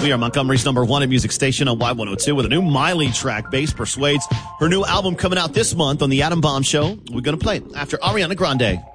We are Montgomery's number one music station on Y102 with a new Miley track, Bass Persuades. Her new album coming out this month on The Adam Bomb Show. We're going to play it after Ariana Grande.